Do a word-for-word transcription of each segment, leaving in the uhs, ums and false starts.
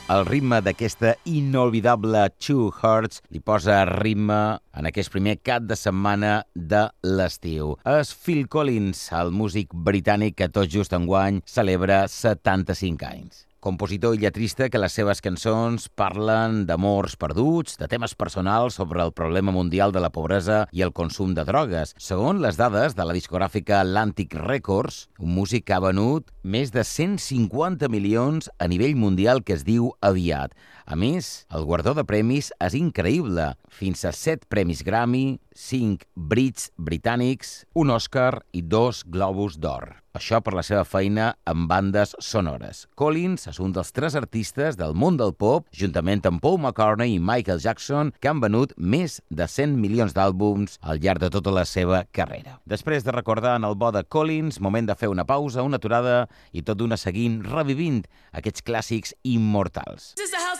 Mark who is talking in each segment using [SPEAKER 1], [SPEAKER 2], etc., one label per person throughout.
[SPEAKER 1] el ritme d'aquesta inolvidable Two Hearts li posa ritme en aquest primer cap de setmana de l'estiu. És Phil Collins, el músic britànic que tot just enguany celebra setanta-cinc anys. Compositor i lletrista que les seves cançons parlen d'amors perduts, de temes personals sobre el problema mundial de la pobresa i el consum de drogues. Segons les dades de la discogràfica Atlantic Records, un músic que ha venut més de cent cinquanta milions a nivell mundial, que es diu aviat. A més, el guardó de premis és increïble. Fins a set premis Grammy, cinc Brits britànics, un Oscar i dos Globus d'Or. Això per la seva feina en bandes sonores. Collins és un dels tres artistes del món del pop, juntament amb Paul McCartney i Michael Jackson, que han venut més de cent milions d'àlbums al llarg de tota la seva carrera. Després de recordar en el bo de Collins, moment de fer una pausa, una aturada i tot d'una seguint revivint aquests clàssics immortals.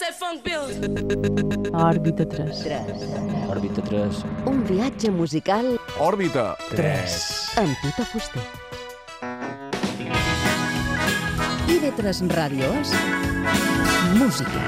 [SPEAKER 2] Òrbita tres.
[SPEAKER 3] Òrbita tres.
[SPEAKER 4] Un viatge musical
[SPEAKER 5] Òrbita tres.
[SPEAKER 4] amb Tito Fuster. I ve tres ràdios. Música.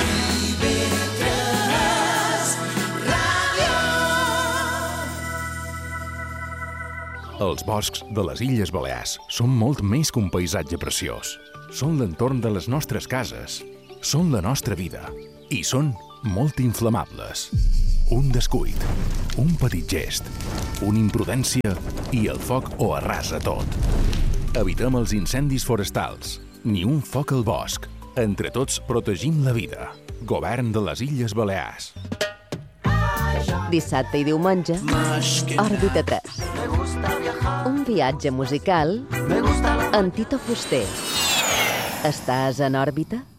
[SPEAKER 5] Els boscs de les Illes Balears són molt més que un paisatge preciós. Són l'entorn de les nostres cases. Són la nostra vida. I són molt inflamables. Un descuit, un petit gest, una imprudència i el foc ho arrasa tot. Evitem els incendis forestals. Ni un foc al bosc. Entre tots protegim la vida. Govern de les Illes Balears.
[SPEAKER 4] Dissabte i diumenge, Òrbita tres. Un viatge musical amb Tito Fuster. Estàs en òrbita?